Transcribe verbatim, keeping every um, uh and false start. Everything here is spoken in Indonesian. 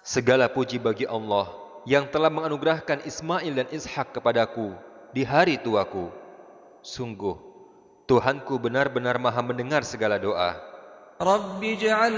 Segala puji bagi Allah yang telah menganugerahkan Ismail dan Ishak kepadaku di hari tuaku. Sungguh, Tuhanku benar-benar maha mendengar segala doa. رب اجعل